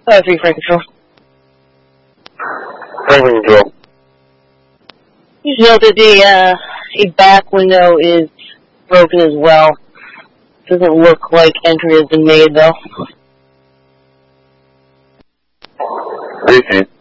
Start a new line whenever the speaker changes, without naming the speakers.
3 Frank Control.
Franklin Control.
You should know that the back window is broken as well. Doesn't look like entry has been made, though.
Recent.